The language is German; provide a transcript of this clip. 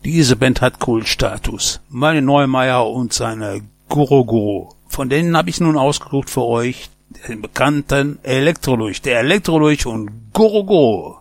Diese Band hat Kultstatus. Manuel Neumeier und seine Guru Guru. Von denen habe ich nun ausgesucht für euch den bekannten Elektrolurch. Der Elektrolurch und Guru Guru.